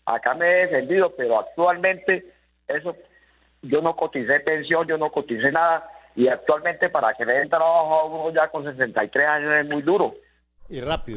acá me he defendido, pero actualmente eso, yo no coticé pensión, yo no coticé nada, y actualmente para que le den trabajo a uno ya con 63 años es muy duro. Y rápido.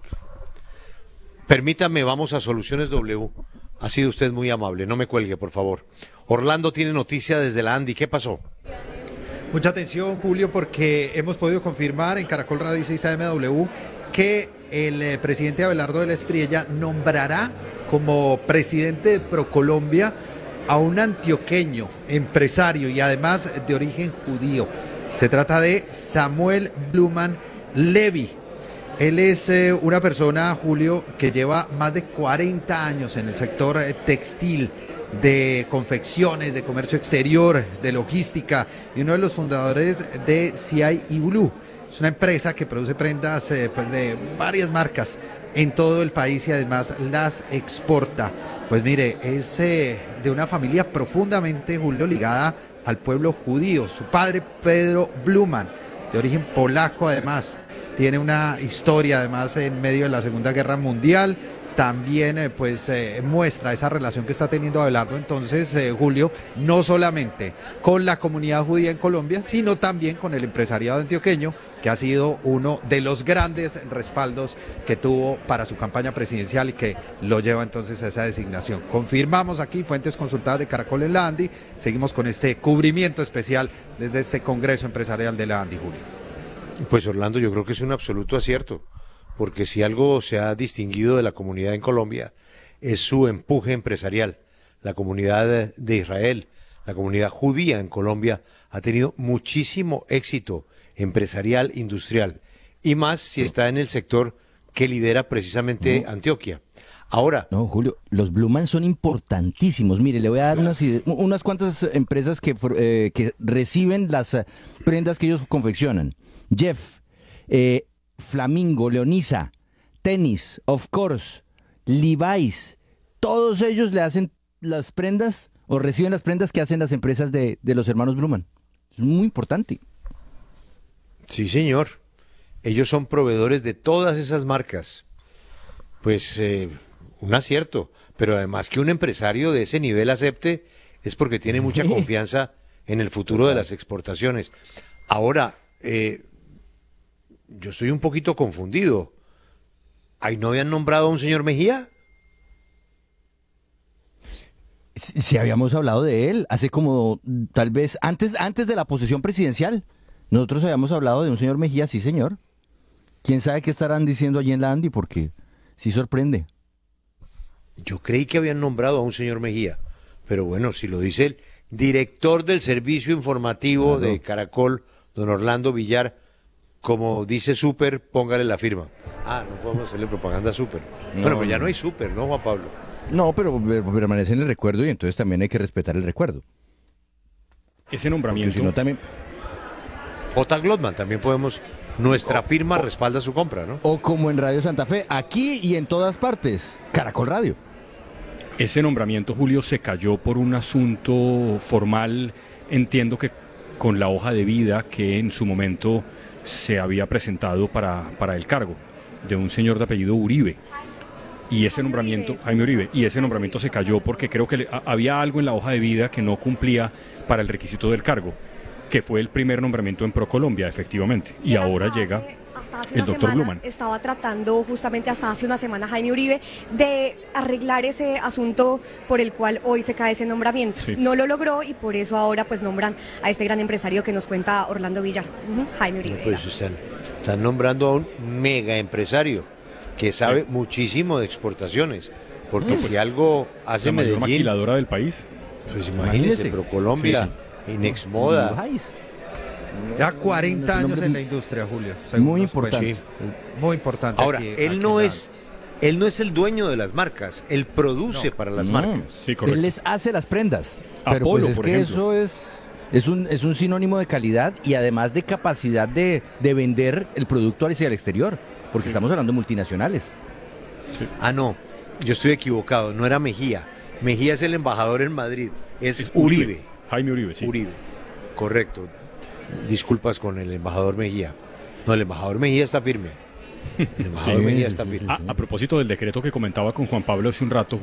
Permítame, vamos a Soluciones W. Ha sido usted muy amable, no me cuelgue, por favor. Orlando tiene noticia desde la Andy, ¿qué pasó? Mucha atención, Julio, porque hemos podido confirmar en Caracol Radio y 6AMW que el presidente Abelardo de la Espriella nombrará como presidente de ProColombia a un antioqueño, empresario y además de origen judío. Se trata de Samuel Bluman Levy. Él es una persona, Julio, que lleva más de 40 años en el sector textil, de confecciones, de comercio exterior, de logística, y uno de los fundadores de CI Blue. Es una empresa que produce prendas pues de varias marcas en todo el país y además las exporta. Pues mire, es de una familia profundamente, Julio, ligada al pueblo judío. Su padre, Pedro Bluman, de origen polaco además, tiene una historia además en medio de la Segunda Guerra Mundial. También muestra esa relación que está teniendo Abelardo entonces, Julio, no solamente con la comunidad judía en Colombia, sino también con el empresariado antioqueño, que ha sido uno de los grandes respaldos que tuvo para su campaña presidencial y que lo lleva entonces a esa designación. Confirmamos aquí, fuentes consultadas de Caracol en la Andy, seguimos con este cubrimiento especial desde este Congreso Empresarial de la Andy, Julio. Pues Orlando, yo creo que es un absoluto acierto, porque si algo se ha distinguido de la comunidad en Colombia es su empuje empresarial. La comunidad de Israel, la comunidad judía en Colombia ha tenido muchísimo éxito empresarial, industrial, y más si está en el sector que lidera precisamente Antioquia. Ahora... No, Julio, los Bluman son importantísimos. Mire, le voy a dar unas cuantas empresas que reciben las prendas que ellos confeccionan. Jeff, Flamingo, Leonisa, Tennis, Of Course, Levi's, todos ellos le hacen las prendas o reciben las prendas que hacen las empresas de los hermanos Bluman. Es muy importante. Sí, señor. Ellos son proveedores de todas esas marcas. Pues un acierto, pero además que un empresario de ese nivel acepte es porque tiene mucha confianza en el futuro de las exportaciones. Ahora, yo estoy un poquito confundido. ¿Ahí no habían nombrado a un señor Mejía? Si habíamos hablado de él, hace como, tal vez, antes de la posesión presidencial. Nosotros habíamos hablado de un señor Mejía, sí señor. ¿Quién sabe qué estarán diciendo allí en la Andy? Porque sí sorprende. Yo creí que habían nombrado a un señor Mejía. Pero bueno, si lo dice el director del servicio informativo de Caracol, don Orlando Villar, como dice Super, póngale la firma. Ah, no podemos hacerle propaganda a Super. Bueno, pues ya no hay Super, ¿no, Juan Pablo? No, pero permanece en el recuerdo y entonces también hay que respetar el recuerdo. Ese nombramiento... Si no, también... J. Glotman, también podemos... Nuestra firma respalda su compra, ¿no? O como en Radio Santa Fe, aquí y en todas partes, Caracol Radio. Ese nombramiento, Julio, se cayó por un asunto formal, entiendo que con la hoja de vida que en su momento se había presentado para el cargo, de un señor de apellido Uribe. Y ese nombramiento, Jaime Uribe, y ese nombramiento se cayó porque creo que había algo en la hoja de vida que no cumplía para el requisito del cargo, que fue el primer nombramiento en ProColombia, efectivamente. Y ahora llega el doctor Bluman. Estaba tratando justamente hasta hace una semana Jaime Uribe de arreglar ese asunto por el cual hoy se cae ese nombramiento. Sí. No lo logró y por eso ahora pues nombran a este gran empresario que nos cuenta Orlando Villar, Jaime Uribe. Pues están nombrando a un mega empresario que sabe muchísimo de exportaciones, porque si algo hace la mayor Medellín, maquiladora del país. Pues imagínese, ProColombia, Inexmoda. Ya 40 años en la industria, Julio. Muy importante. Sí. Muy importante. Ahora, él no es el dueño de las marcas, él produce para las marcas. Sí, correcto. Él les hace las prendas. Pero Apolo, pues es por que ejemplo. eso es un sinónimo de calidad y además de capacidad de vender el producto hacia el exterior, porque estamos hablando de multinacionales. Sí. Ah, no, yo estoy equivocado, no era Mejía. Mejía es el embajador en Madrid, es Uribe. Jaime Uribe, sí. Uribe, correcto. Disculpas con el embajador Mejía. No, el embajador Mejía está firme. El embajador Mejía está firme. A propósito del decreto que comentaba con Juan Pablo hace un rato,